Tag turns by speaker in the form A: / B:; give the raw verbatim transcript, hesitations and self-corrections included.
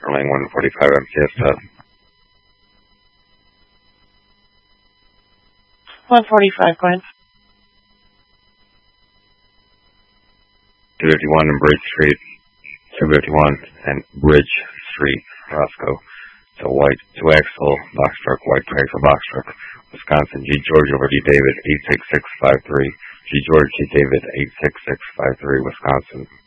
A: Sterling one forty-five M C S test.
B: one forty-five, go ahead.
A: two fifty-one and Bridge Street. two fifty-one and Bridge Street, Roscoe. It's a white two-axle box truck, white two-axle box truck, Wisconsin. G. George over D. David, eight six six five three. G. George G. David, eight six six five three, Wisconsin.